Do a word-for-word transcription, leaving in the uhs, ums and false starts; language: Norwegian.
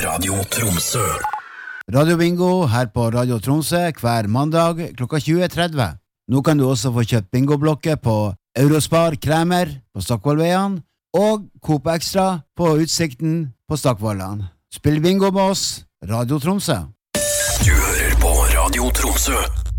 Radio Tromsø. Radio Bingo her på Radio Tromsø hver mandag klokka tjue tretti. Nå kan du også få kjøpt bingoblokker på Eurospar Kremer på Stockvollveien og Coop Extra på Utsikten på Stockvollan. Spill bingo med oss, Radio Tromsø. Du hører på Radio Tromsø.